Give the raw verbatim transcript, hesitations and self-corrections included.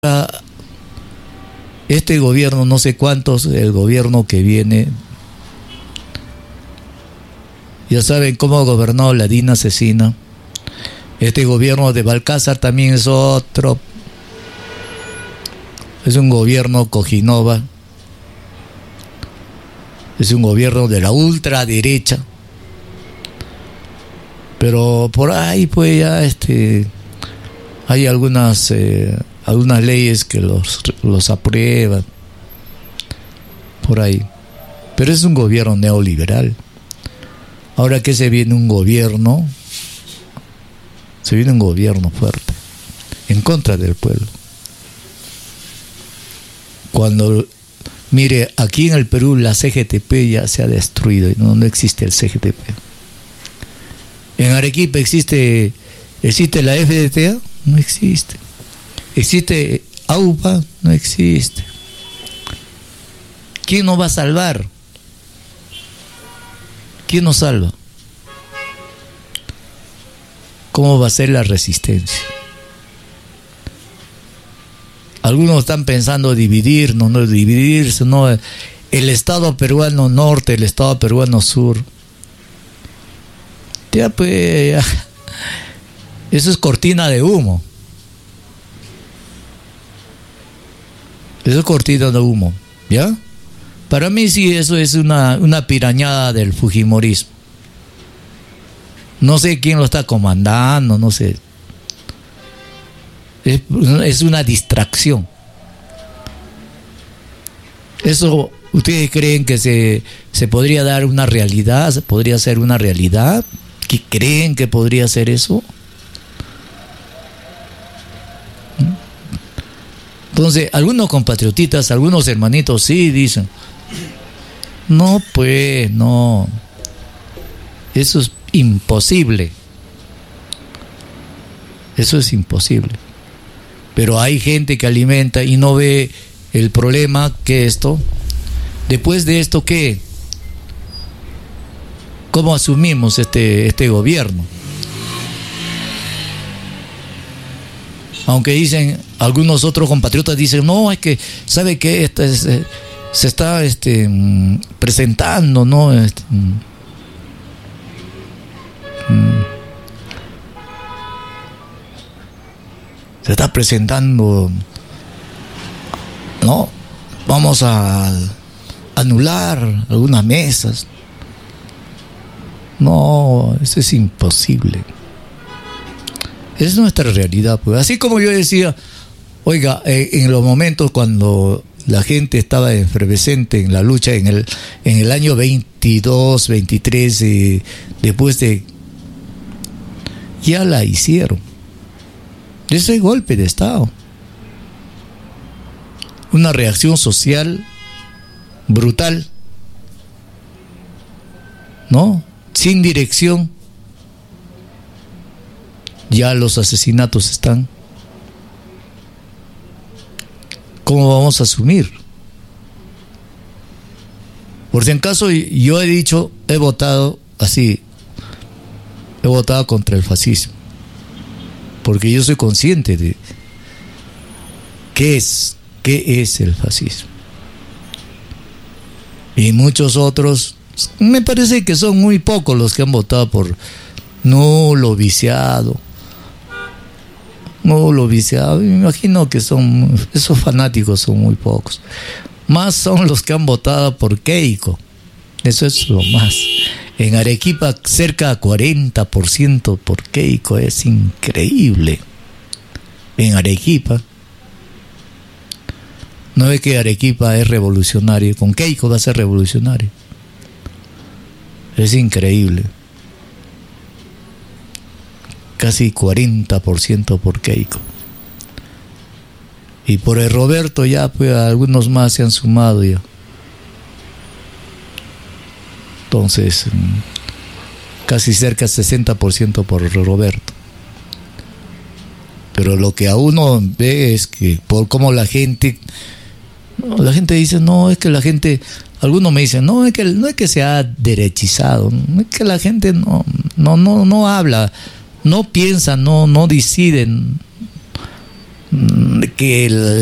Este gobierno, no sé cuántos, el gobierno que viene, ya saben cómo gobernó la Dina asesina. Este gobierno de Balcázar también es otro, es un gobierno cojinova, es un gobierno de la ultraderecha, pero por ahí pues ya este hay algunas eh, algunas leyes que los, los aprueban por ahí, pero es un gobierno neoliberal. Ahora que se viene un gobierno, se viene un gobierno fuerte, en contra del pueblo. Cuando, mire, aquí en el Perú la C G T P ya se ha destruido, no, no existe el C G T P. En Arequipa existe, existe la F D T A, no existe. Existe A U P A, no existe. ¿Quién nos va a salvar? ¿Quién nos salva? ¿Cómo va a ser la resistencia? Algunos están pensando dividirnos, no dividirse, no. El Estado peruano norte, el Estado peruano sur. Ya pues, ya. Eso es cortina de humo. Eso es cortina de humo, ¿ya? Para mí sí, eso es una, una pirañada del fujimorismo. No sé quién lo está comandando, no sé. Es, es una distracción. ¿Eso ustedes creen que se, se podría dar una realidad? ¿Se podría ser una realidad? ¿Qué creen que podría ser eso? Entonces, algunos compatriotitas, algunos hermanitos sí dicen, no, pues, no, eso es imposible, eso es imposible. Pero hay gente que alimenta y no ve el problema que esto, después de esto, ¿qué? ¿Cómo asumimos este, este gobierno? Aunque dicen, algunos otros compatriotas dicen, no, es que, ¿sabe qué? Este es, eh, se está este, presentando, ¿no? Este, mm, se está presentando, ¿no? Vamos a anular algunas mesas. No, eso es imposible. Es nuestra realidad, pues. Así como yo decía, oiga, eh, en los momentos cuando la gente estaba efervescente en la lucha en el en el año veintidós, veintitrés, eh, después de, ya la hicieron. Ese golpe de Estado, una reacción social brutal, ¿no? Sin dirección. Ya los asesinatos están. ¿Cómo vamos a asumir? Por si en caso yo he dicho, he votado así, he votado contra el fascismo, porque yo soy consciente de qué es, qué es el fascismo. Y muchos otros, me parece que son muy pocos los que han votado por nulo, viciado. No, lo viciado, me imagino que son, esos fanáticos son muy pocos. Más son los que han votado por Keiko. Eso es lo más. En Arequipa cerca de cuarenta por ciento por Keiko, es increíble. En Arequipa. No ve que Arequipa es revolucionario, con Keiko va a ser revolucionario. Es increíble. Casi cuarenta por ciento por Keiko. Y por el Roberto ya, pues algunos más se han sumado ya. Entonces, casi cerca del sesenta por ciento por Roberto. Pero lo que a uno ve es que por cómo la gente, no, la gente dice, no, es que la gente, algunos me dicen, no, es que no es que se ha derechizado, no es que la gente no, no, no, no habla, no piensan, no, no deciden, que el